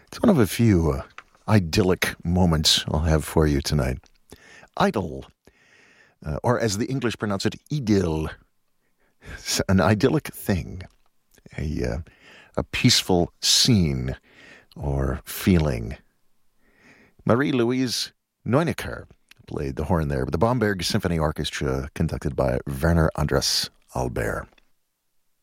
It's one of a few idyllic moments I'll have for you tonight. Idyll, or as the English pronounce it, idyll. It's an idyllic thing, a peaceful scene or feeling. Marie-Louise Neunecker played the horn there, with the Bamberg Symphony Orchestra conducted by Werner Andras Albert.